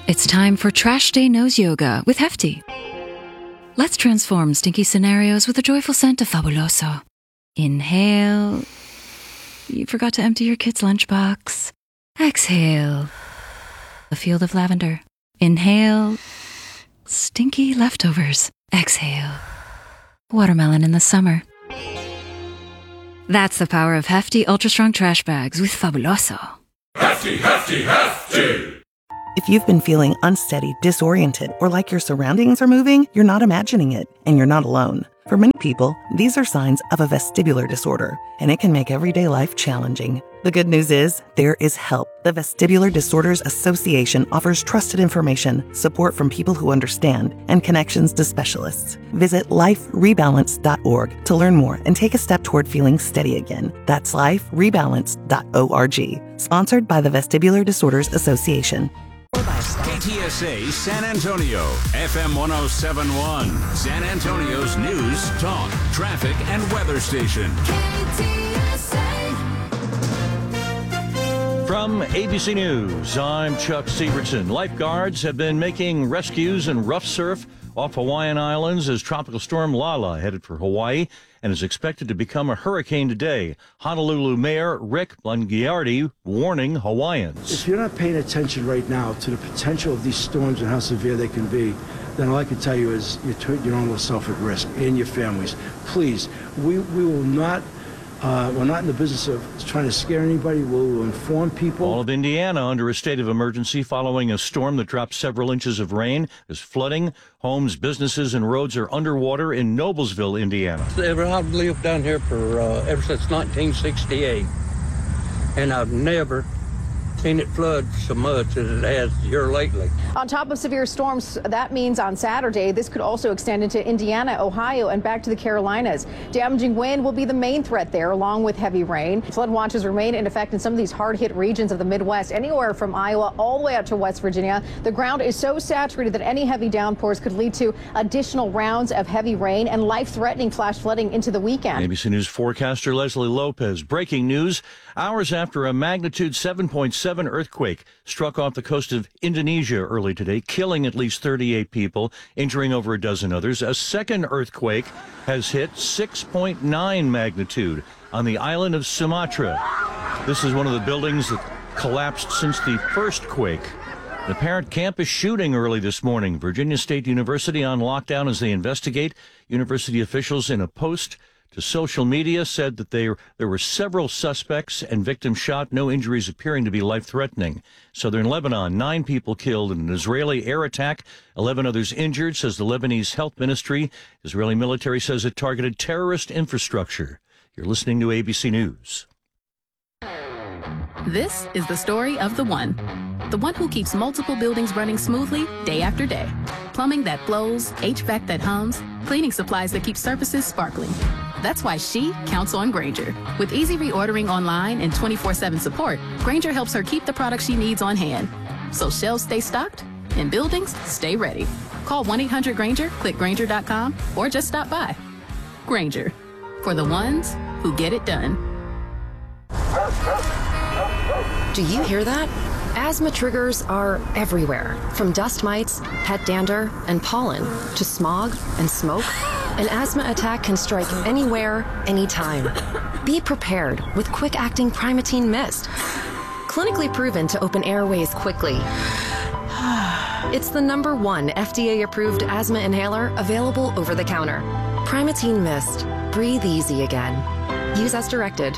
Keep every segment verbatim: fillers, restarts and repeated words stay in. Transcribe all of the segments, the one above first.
It's time for Trash Day Nose Yoga with Hefty. Let's transform stinky scenarios with a joyful scent of Fabuloso. Inhale. You forgot to empty your kid's lunchbox. Exhale. A field of lavender. Inhale. Stinky leftovers. Exhale. Watermelon in the summer. That's the power of Hefty Ultra Strong Trash Bags with Fabuloso. Hefty, Hefty, Hefty! If you've been feeling unsteady, disoriented, or like your surroundings are moving, you're not imagining it, and you're not alone. For many people, these are signs of a vestibular disorder, and it can make everyday life challenging. The good news is, there is help. The Vestibular Disorders Association offers trusted information, support from people who understand, and connections to specialists. Visit life rebalance dot org to learn more and take a step toward feeling steady again. That's life rebalance dot org. Sponsored by the Vestibular Disorders Association. K T S A San Antonio, F M one oh seven point one, San Antonio's news, talk, traffic, and weather station. K T S A. From A B C News, I'm Chuck Severson. Lifeguards have been making rescues in rough surf off Hawaiian Islands as Tropical Storm Lala headed for Hawaii and is expected to become a hurricane today. Honolulu Mayor Rick Blangiardi warning Hawaiians. If you're not paying attention right now to the potential of these storms and how severe they can be, then all I can tell you is you put your own self at risk and your families. Please, we, we will not, uh, we're not in the business of trying to scare anybody. We'll inform people. All of Indiana under a state of emergency following a storm that dropped several inches of rain. There's flooding. Homes, businesses, and roads are underwater in Noblesville, Indiana. I've lived down here for uh, ever since nineteen sixty-eight, and I've never seen it flood so much as it has here lately. On top of severe storms, that means on Saturday, this could also extend into Indiana, Ohio, and back to the Carolinas. Damaging wind will be the main threat there, along with heavy rain. Flood watches remain in effect in some of these hard-hit regions of the Midwest, anywhere from Iowa all the way out to West Virginia. The ground is so saturated that any heavy downpours could lead to additional rounds of heavy rain and life-threatening flash flooding into the weekend. A B C News forecaster Leslie Lopez. Breaking news. Hours after a magnitude seven point seven earthquake struck off the coast of Indonesia early today, killing at least thirty-eight people, injuring over a dozen others. A second earthquake has hit six point nine magnitude on the island of Sumatra. This is one of the buildings that collapsed since the first quake. The parent campus shooting early this morning. Virginia State University on lockdown as they investigate. University officials in a post to social media said that they, there were several suspects and victims shot, no injuries appearing to be life-threatening. Southern Lebanon, nine people killed in an Israeli air attack, eleven others injured, says the Lebanese Health Ministry. Israeli military says it targeted terrorist infrastructure. You're listening to A B C News. This is the story of the one. The one who keeps multiple buildings running smoothly day after day. Plumbing that flows, H V A C that hums, cleaning supplies that keep surfaces sparkling. That's why she counts on Grainger. With easy reordering online and twenty-four seven support, Grainger helps her keep the products she needs on hand. So shelves stay stocked and buildings stay ready. Call one eight hundred Grainger, click Grainger dot com, or just stop by. Grainger, for the ones who get it done. Do you hear that? Asthma triggers are everywhere, from dust mites, pet dander, and pollen, to smog and smoke. An asthma attack can strike anywhere, anytime. Be prepared with quick-acting Primatene Mist. Clinically proven to open airways quickly. It's the number one F D A-approved asthma inhaler available over the counter. Primatene Mist. Breathe easy again. Use as directed.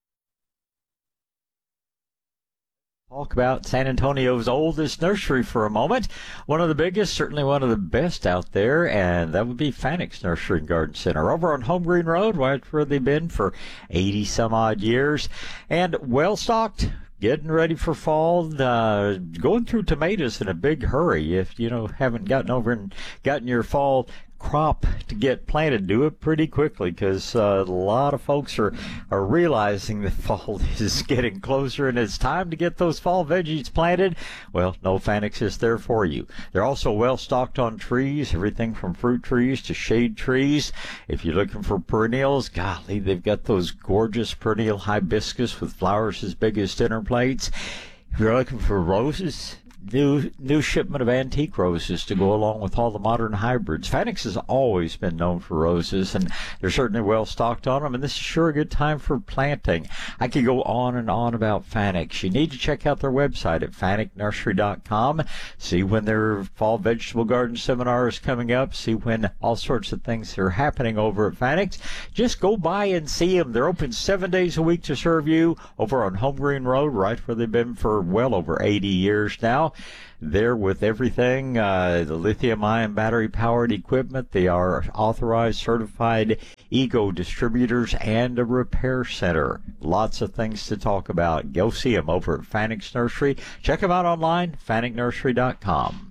Talk about San Antonio's oldest nursery for a moment. One of the biggest, certainly one of the best out there, and that would be Fanix Nursery and Garden Center over on Home Green Road, right where they've been for eighty some odd years, and well stocked. Getting ready for fall, uh, going through tomatoes in a big hurry. If you know haven't gotten over and gotten your fall crop to get planted, do it pretty quickly, because uh, a lot of folks are, are realizing that fall is getting closer and it's time to get those fall veggies planted. Well, no Fanix is there for you. They're also well stocked on trees, everything from fruit trees to shade trees. If you're looking for perennials, golly, they've got those gorgeous perennial hibiscus with flowers as big as dinner plates. If you're looking for roses, new new shipment of antique roses to go along with all the modern hybrids. Fanix has always been known for roses, and they're certainly well stocked on them, and this is sure a good time for planting. I could go on and on about Fanix. You need to check out their website at fanic nursery dot com. See when their fall vegetable garden seminar is coming up. See when all sorts of things are happening over at Fanix. Just go by and see them. They're open seven days a week to serve you over on Home Green Road, right where they've been for well over eighty years now. There with everything, uh, the lithium-ion battery-powered equipment. They are authorized, certified Ego distributors and a repair center. Lots of things to talk about. Go see them over at Fanix Nursery. Check them out online, fanic nursery dot com.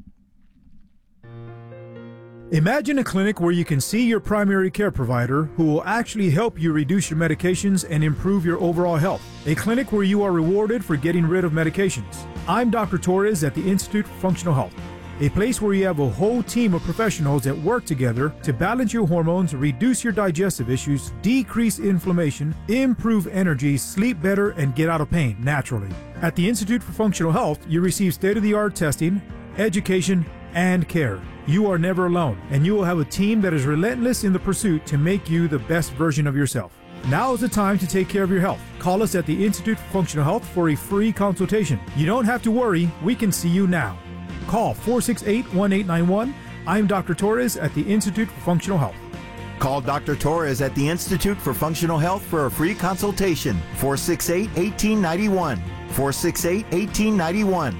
Imagine a clinic where you can see your primary care provider who will actually help you reduce your medications and improve your overall health. A clinic where you are rewarded for getting rid of medications. I'm Doctor Torres at the Institute for Functional Health, a place where you have a whole team of professionals that work together to balance your hormones, reduce your digestive issues, decrease inflammation, improve energy, sleep better, and get out of pain naturally. At the Institute for Functional Health, you receive state-of-the-art testing, education, and care. You are never alone, and you will have a team that is relentless in the pursuit to make you the best version of yourself. Now is the time to take care of your health. Call us at the Institute for Functional Health for a free consultation. You don't have to worry, we can see you now. Call four six eight, one eight nine one. I'm Doctor Torres at the Institute for Functional Health. Call Doctor Torres at the Institute for Functional Health for a free consultation. four six eight, one eight nine one. four six eight, one eight nine one.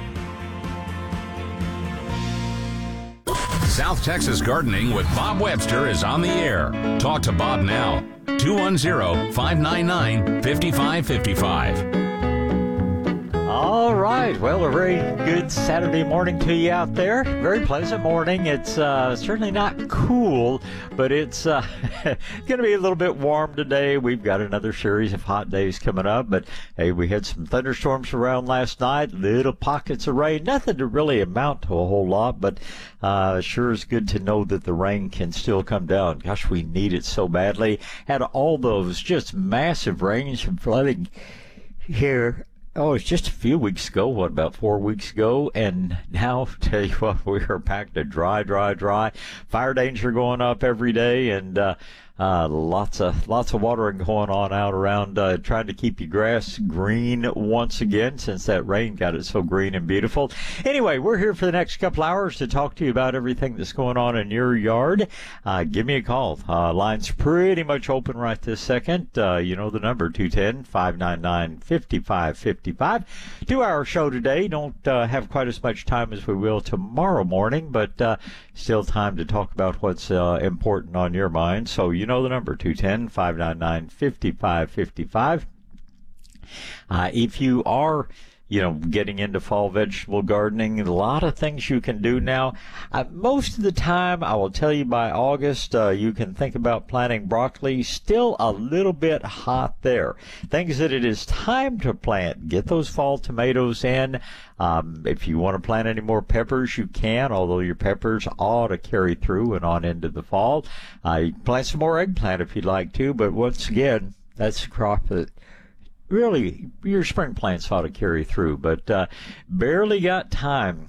South Texas Gardening with Bob Webster is on the air. Talk to Bob now. two one zero, five nine nine, five five five five. All right. Well, a very good Saturday morning to you out there. Very pleasant morning. It's uh, certainly not cool, but it's uh, going to be a little bit warm today. We've got another series of hot days coming up, but hey, we had some thunderstorms around last night, little pockets of rain, nothing to really amount to a whole lot, but uh, sure is good to know that the rain can still come down. Gosh, we need it so badly. Had all those just massive rains and flooding here. Oh, it's just a few weeks ago, what, about four weeks ago, and now, tell you what, we are back to dry, dry, dry. Fire danger going up every day, and uh, uh, lots of lots of watering going on out around, uh, trying to keep your grass green once again, since that rain got it so green and beautiful. Anyway, we're here for the next couple hours to talk to you about everything that's going on in your yard. Uh, give me a call. Uh, line's pretty much open right this second. Uh, you know the number, two one zero, five nine nine, five five five five. Two-hour show today. Don't uh, have quite as much time as we will tomorrow morning, but uh, still time to talk about what's uh, important on your mind. So you know the number, two one zero, five nine nine, five five five five. Uh, if you are, you know, getting into fall vegetable gardening, a lot of things you can do now. Uh, most of the time, I will tell you by August, uh, you can think about planting broccoli. Still a little bit hot there. Things that it is time to plant. Get those fall tomatoes in. Um, if you want to plant any more peppers, you can, although your peppers ought to carry through and on into the fall. Uh, you can plant some more eggplant if you'd like to, but once again, that's a crop that really, your spring plants ought to carry through, but uh, barely got time.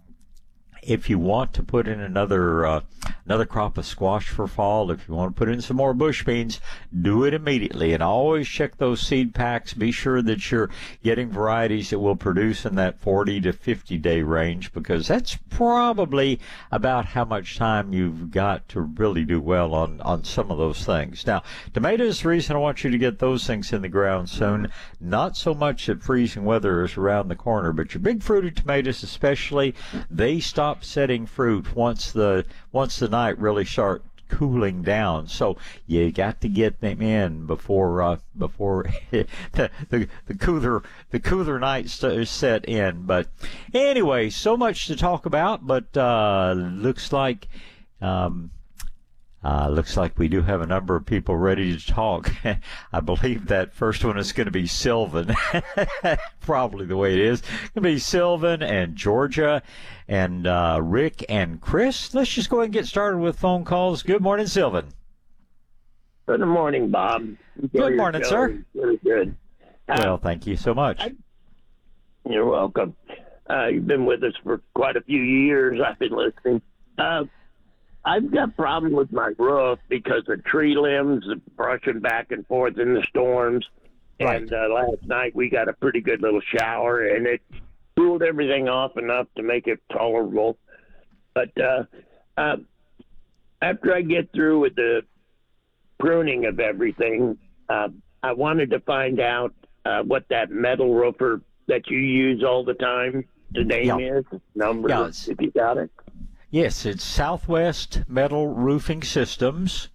If you want to put in another uh, another crop of squash for fall, if you want to put in some more bush beans, do it immediately. And always check those seed packs. Be sure that you're getting varieties that will produce in that forty to fifty day range, because that's probably about how much time you've got to really do well on, on some of those things. Now, tomatoes, the reason I want you to get those things in the ground soon, not so much that freezing weather is around the corner, but your big fruited tomatoes especially, they stop setting fruit once the once the night really start cooling down. So you got to get them in before uh, before the, the the cooler the cooler nights set in. But anyway, so much to talk about. But uh, looks like. Um, Uh, looks like we do have a number of people ready to talk. I believe that first one is going to be Sylvan. Probably the way it is. It's going to be Sylvan and Georgia and uh, Rick and Chris. Let's just go ahead and get started with phone calls. Good morning, Sylvan. Good morning, Bob. Good morning, sir. Really good. Uh, well, thank you so much. I, you're welcome. Uh, you've been with us for quite a few years. I've been listening. Uh, I've got problems with my roof because of tree limbs brushing back and forth in the storms. Right. And uh, last night we got a pretty good little shower, and it cooled everything off enough to make it tolerable. But uh, uh, after I get through with the pruning of everything, uh, I wanted to find out uh, what that metal roofer that you use all the time, the name yeah. is, number, yeah, if you got it. Yes, it's Southwest Metal Roofing Systems,